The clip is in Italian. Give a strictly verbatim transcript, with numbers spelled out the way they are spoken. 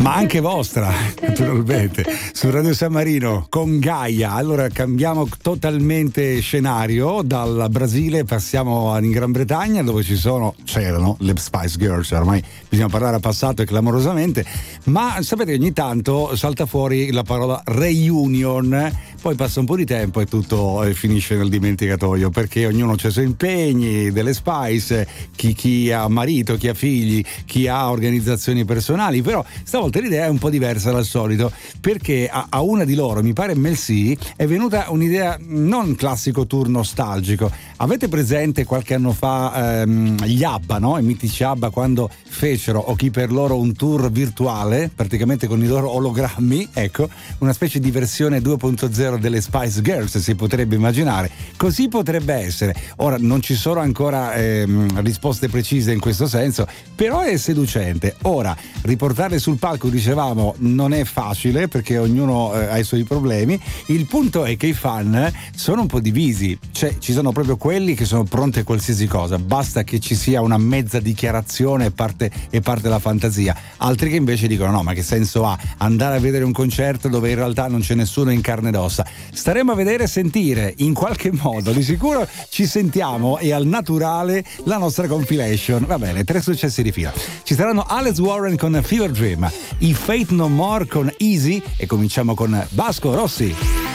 ma anche vostra, naturalmente, su Radio San Marino con Gaia. Allora cambiamo totalmente scenario, dal Brasile passiamo in Gran Bretagna, dove ci sono, c'erano le Spice Girls, ormai bisogna parlare a passato e clamorosamente, ma sapete ogni tanto salta fuori la parola reunion, poi passa un po' di tempo e tutto eh, finisce nel dimenticatoio, perché ognuno ha i suoi impegni, delle Spice, chi, chi ha marito, chi ha figli, chi ha organizzazioni personali. Però stavolta l'idea è un po' diversa dal solito, perché a, a una di loro, mi pare Mel C, è venuta un'idea, non classico tour nostalgico. Avete presente qualche anno fa ehm, gli ABBA, no? I mitici ABBA, quando fecero, o chi per loro, un tour virtuale, praticamente con i loro ologrammi, ecco, una specie di versione due punto zero delle Spice Girls, si potrebbe immaginare. Così potrebbe essere. Ora non ci sono ancora ehm, risposte precise in questo senso, però è seducente. Ora, riportarle sul palco, dicevamo, non è facile, perché ognuno eh, ha i suoi problemi. Il punto è che i fan sono un po' divisi, cioè ci sono proprio quelli che sono pronti a qualsiasi cosa, basta che ci sia una mezza dichiarazione e parte, e parte la fantasia. Altri che invece dicono no, ma che senso ha andare a vedere un concerto dove in realtà non c'è nessuno in carne ed ossa. Staremo a vedere e sentire, in qualche modo di sicuro ci sentiamo, e al naturale la nostra compilation. Va bene, tre successi di fila. Ci saranno Alex Warren con Fever Dream, i Faith No More con Easy, e cominciamo con Vasco Rossi.